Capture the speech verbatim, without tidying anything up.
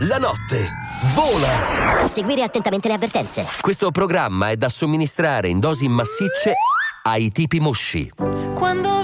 La notte vola! Seguire attentamente le avvertenze. Questo programma è da somministrare in dosi massicce ai tipi mosci. Quando